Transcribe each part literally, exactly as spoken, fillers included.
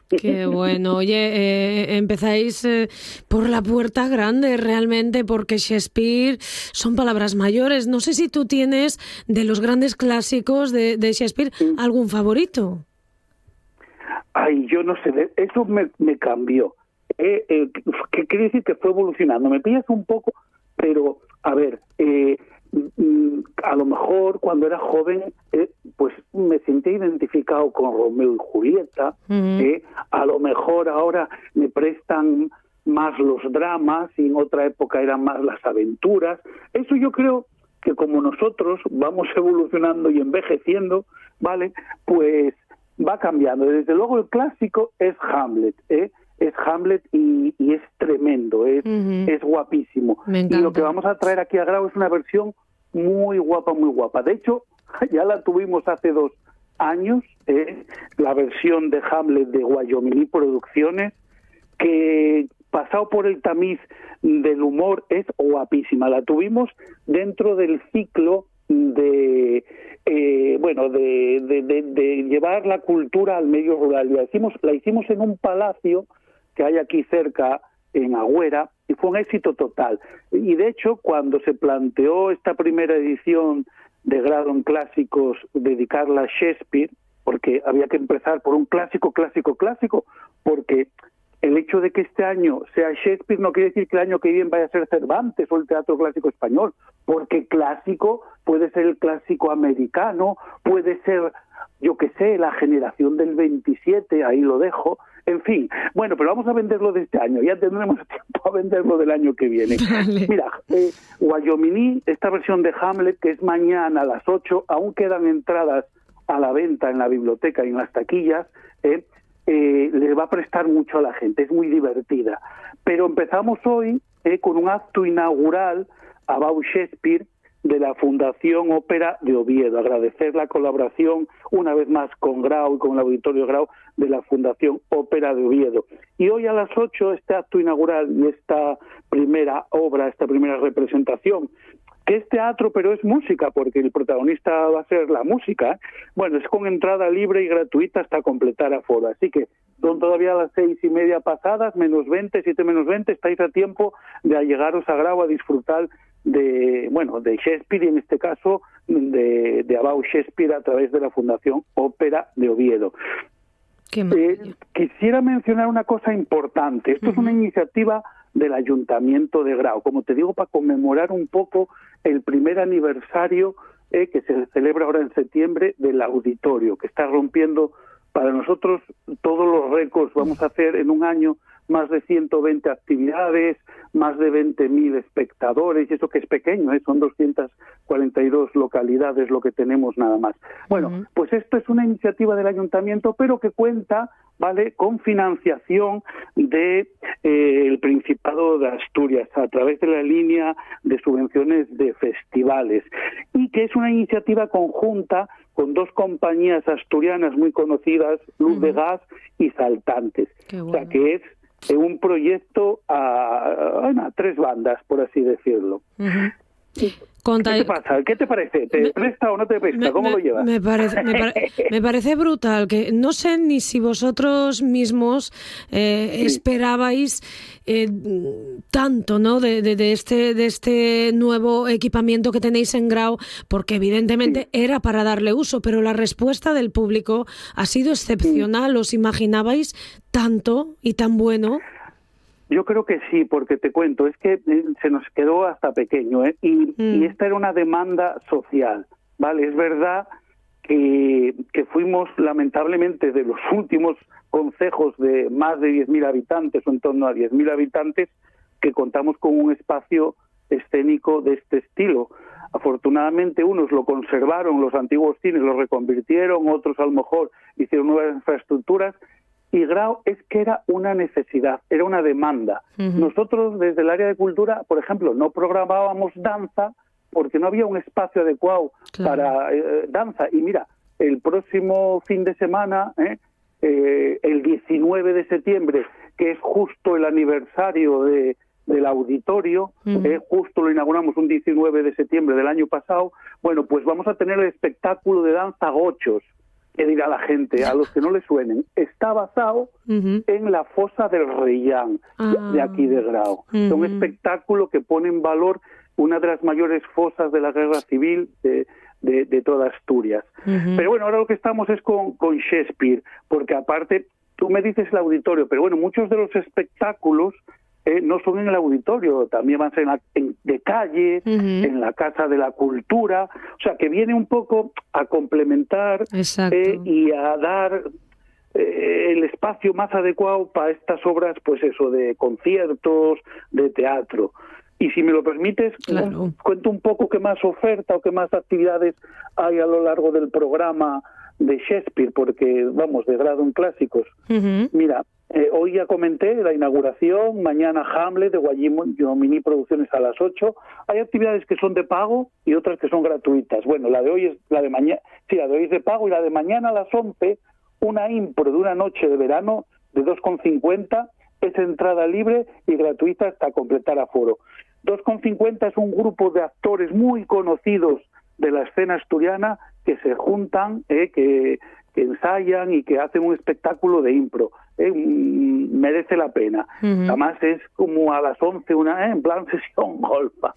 Qué bueno. Oye, eh, empezáis eh, por la puerta grande realmente, porque Shakespeare son palabras mayores. No sé si tú tienes de los grandes clásicos de, de Shakespeare algún favorito. Ay, yo no sé, eso me, me cambió. Eh, eh, ¿Qué quiere decir que fue evolucionando? Me pillas un poco, pero a ver, eh, a lo mejor cuando era joven eh, pues me sentí identificado con Romeo y Julieta. Uh-huh. eh, a lo mejor ahora me prestan más los dramas y en otra época eran más las aventuras. Eso yo creo que como nosotros vamos evolucionando y envejeciendo, ¿vale? Pues va cambiando. Desde luego el clásico es Hamlet, ¿eh? Es Hamlet y, y es tremendo, es, uh-huh. es guapísimo. Y lo que vamos a traer aquí a Grau es una versión muy guapa, muy guapa. De hecho, ya la tuvimos hace dos años, ¿eh? La versión de Hamlet de Guayomini Producciones, que pasado por el tamiz del humor es guapísima. La tuvimos dentro del ciclo de eh, bueno de, de, de, de llevar la cultura al medio rural. La hicimos, la hicimos en un palacio que hay aquí cerca, en Agüera, y fue un éxito total. Y de hecho, cuando se planteó esta primera edición de Grado en Clásicos, dedicarla a Shakespeare, porque había que empezar por un clásico, clásico, clásico, porque el hecho de que este año sea Shakespeare no quiere decir que el año que viene vaya a ser Cervantes o el teatro clásico español, porque clásico puede ser el clásico americano, puede ser, yo qué sé, la generación del veintisiete, ahí lo dejo. En fin, bueno, pero vamos a venderlo de este año, ya tendremos tiempo a venderlo del año que viene. Vale. Mira, eh, Guayomini, esta versión de Hamlet, que es mañana a las ocho, aún quedan entradas a la venta en la biblioteca y en las taquillas, eh, eh, le va a prestar mucho a la gente, es muy divertida. Pero empezamos hoy eh, con un acto inaugural About Shakespeare, de la Fundación Ópera de Oviedo. Agradecer la colaboración una vez más con Grau y con el Auditorio Grau de la Fundación Ópera de Oviedo. Y hoy a las ocho este acto inaugural y esta primera obra, esta primera representación, que es teatro pero es música, porque el protagonista va a ser la música. Bueno, es con entrada libre y gratuita hasta completar aforo. Así que son todavía las seis y media pasadas, menos veinte, siete menos veinte, estáis a tiempo de llegaros a Grau a disfrutar de, bueno, de Shakespeare y en este caso de, de About Shakespeare a través de la Fundación Ópera de Oviedo. Eh, quisiera mencionar una cosa importante. Esto uh-huh. es una iniciativa del Ayuntamiento de Grau, como te digo, para conmemorar un poco el primer aniversario eh, que se celebra ahora en septiembre del auditorio, que está rompiendo para nosotros todos los récords. Vamos a hacer en un año más de ciento veinte actividades, más de veinte mil espectadores, y eso que es pequeño, ¿eh? Son doscientas cuarenta y dos localidades lo que tenemos nada más. Bueno, uh-huh. pues esto es una iniciativa del Ayuntamiento, pero que cuenta, ¿vale?, con financiación de eh, el Principado de Asturias a través de la línea de subvenciones de festivales, y que es una iniciativa conjunta con dos compañías asturianas muy conocidas, Luz uh-huh. de Gas y Saltantes. Bueno. O sea, que es un proyecto a, bueno, a tres bandas, por así decirlo. Uh-huh. Conta... ¿Qué te pasa? ¿Qué te parece? ¿Te me, presta o no te presta? Me, ¿Cómo me, lo llevas? Me parece, me, pare, me parece brutal, que no sé ni si vosotros mismos eh, sí. esperabais eh, tanto, ¿no?, de, de, de, este, de este nuevo equipamiento que tenéis en Grau, porque evidentemente sí. era para darle uso, pero la respuesta del público ha sido excepcional. Sí. ¿Os imaginabais tanto y tan bueno? Yo creo que sí, porque te cuento, es que se nos quedó hasta pequeño, ¿eh? Y, mm. y esta era una demanda social, ¿vale? Es verdad que, que fuimos, lamentablemente, de los últimos concejos de más de diez mil habitantes, o en torno a diez mil habitantes, que contamos con un espacio escénico de este estilo. Afortunadamente, unos lo conservaron, los antiguos cines los reconvirtieron, otros a lo mejor hicieron nuevas infraestructuras. Y Grau es que era una necesidad, era una demanda. Uh-huh. Nosotros desde el área de cultura, por ejemplo, no programábamos danza porque no había un espacio adecuado claro. para eh, danza. Y mira, el próximo fin de semana, eh, eh, el diecinueve de septiembre, que es justo el aniversario de, del auditorio, uh-huh. eh, justo lo inauguramos un diecinueve de septiembre del año pasado, bueno, pues vamos a tener el espectáculo de danza Gochos. ¿qué dirá la gente? A los que no les suenen, está basado uh-huh. en la fosa del Reyán, ah. de aquí de Grau. Uh-huh. Es un espectáculo que pone en valor una de las mayores fosas de la guerra civil de, de, de toda Asturias. Uh-huh. Pero bueno, ahora lo que estamos es con, con Shakespeare, porque aparte, tú me dices el auditorio, pero bueno, muchos de los espectáculos Eh, no son en el auditorio, también van a ser en la, en, de calle, uh-huh. en la Casa de la Cultura, o sea, que viene un poco a complementar eh, y a dar eh, el espacio más adecuado para estas obras, pues eso, de conciertos, de teatro. Y si me lo permites, claro. cuento un poco qué más oferta o qué más actividades hay a lo largo del programa de Shakespeare, porque, vamos, de grado en clásicos. Uh-huh. Mira, eh, hoy ya comenté la inauguración, mañana Hamlet de Guaymini Producciones a las ocho. Hay actividades que son de pago y otras que son gratuitas. Bueno, la de hoy es la de mañana, sí, la de hoy es de pago, y la de mañana a las once, una impro de una noche de verano de dos con cincuenta, es entrada libre y gratuita hasta completar aforo. dos con cincuenta es un grupo de actores muy conocidos de la escena asturiana que se juntan, eh, que, que ensayan y que hacen un espectáculo de impro. Eh, merece la pena. Uh-huh. Además es como a las once, una, eh, en plan sesión golfa.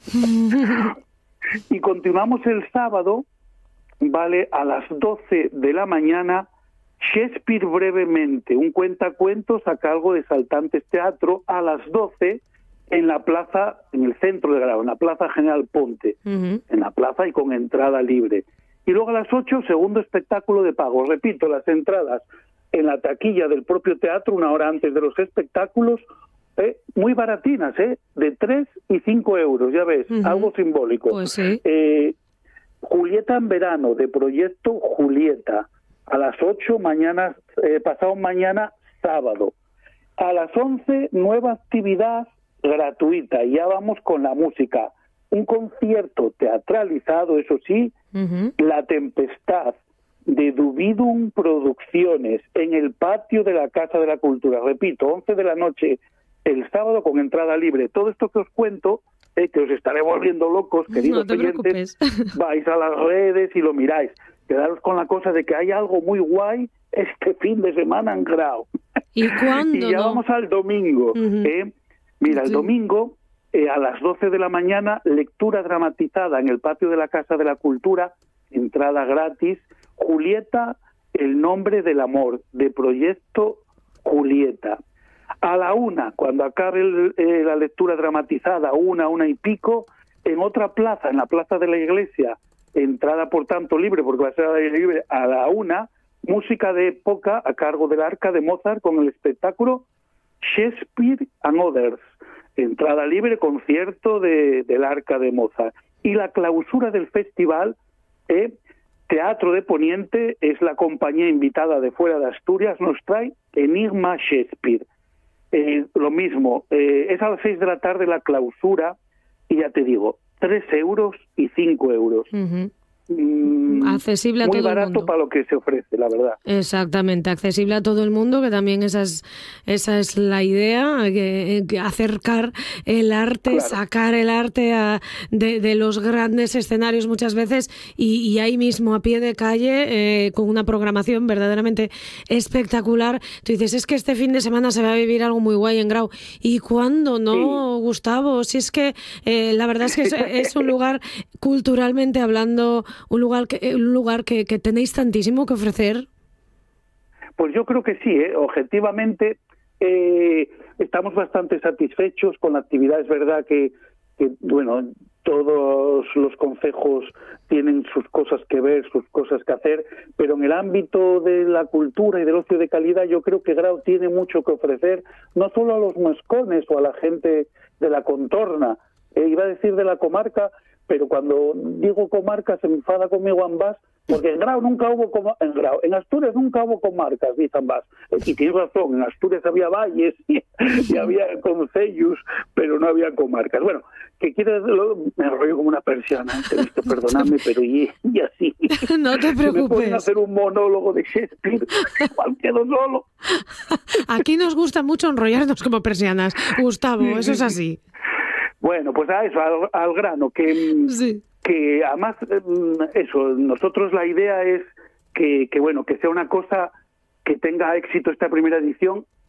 Y continuamos el sábado, vale, a las doce de la mañana, Shakespeare brevemente, un cuentacuentos a cargo de Saltantes Teatro, a las doce, en la plaza, en el centro de Grau, en la Plaza General Ponte, uh-huh. en la plaza y con entrada libre. Y luego a las ocho, segundo espectáculo de pago. Repito, las entradas en la taquilla del propio teatro, una hora antes de los espectáculos, eh, muy baratinas, ¿eh? De tres y cinco euros, ya ves, uh-huh. algo simbólico. Pues sí. Eh, Julieta en verano, de Proyecto Julieta, a las ocho, mañana, eh, pasado mañana, sábado. A las once, nueva actividad gratuita, y ya vamos con la música. Un concierto teatralizado, eso sí, uh-huh. La Tempestad, de Duvidum Producciones, en el patio de la Casa de la Cultura. Repito, once de la noche, el sábado, con entrada libre. Todo esto que os cuento, eh, que os estaré volviendo locos, queridos no oyentes, vais a las redes y lo miráis. Quedaros con la cosa de que hay algo muy guay este fin de semana en Grau. ¿Y cuándo? Y ya no? vamos al domingo. Uh-huh. ¿eh? Mira, sí. el domingo, eh, a las doce de la mañana, lectura dramatizada en el patio de la Casa de la Cultura, entrada gratis, Julieta, el nombre del amor, de Proyecto Julieta. A la una, cuando acabe el, eh, la lectura dramatizada, una, una y pico, en otra plaza, en la Plaza de la Iglesia, entrada por tanto libre, porque va a ser a la libre, a la una, música de época a cargo del Arca de Mozart con el espectáculo Shakespeare and Others, entrada libre, concierto de, del Arca de Mozart. Y la clausura del festival, eh, Teatro de Poniente, es la compañía invitada de fuera de Asturias, nos trae Enigma Shakespeare. Eh, lo mismo, eh, es a las seis de la tarde la clausura, y ya te digo, tres euros y cinco euros. Uh-huh. Mm, accesible a muy todo el barato mundo. Para lo que se ofrece, la verdad. Exactamente, accesible a todo el mundo, que también esa es, esa es la idea, que, que acercar el arte, claro. sacar el arte a, de, de los grandes escenarios muchas veces, y, y ahí mismo a pie de calle, eh, con una programación verdaderamente espectacular. Tú dices, es que este fin de semana se va a vivir algo muy guay en Grau. ¿Y cuándo no, sí. Gustavo? Si es que eh, la verdad es que es, es un lugar, culturalmente hablando, un lugar que un lugar que, que tenéis tantísimo que ofrecer. Pues yo creo que sí, ¿eh? Objetivamente eh, estamos bastante satisfechos con la actividad. Es verdad que, que bueno, todos los concejos tienen sus cosas que ver, sus cosas que hacer, pero en el ámbito de la cultura y del ocio de calidad yo creo que Grau tiene mucho que ofrecer, no solo a los moscones o a la gente de la contorna, eh, iba a decir de la comarca, pero cuando digo comarca se me enfada conmigo ambas, porque en Grau nunca hubo como en Grau, en Asturias nunca hubo comarcas, dice ambas. Y tienes razón, en Asturias había valles y, y había concellos, pero no había comarcas. Bueno, que quieres, me enrollo como una persiana, tenéis que perdonarme, pero y, y así. No te preocupes. Si me pueden hacer un monólogo de Shakespeare, igual quedo solo. Aquí nos gusta mucho enrollarnos como persianas, Gustavo, eso es así. Bueno, pues a eso, al, al grano, que, sí. que además, eso, nosotros la idea es que, que, bueno, que sea una cosa que tenga éxito esta primera edición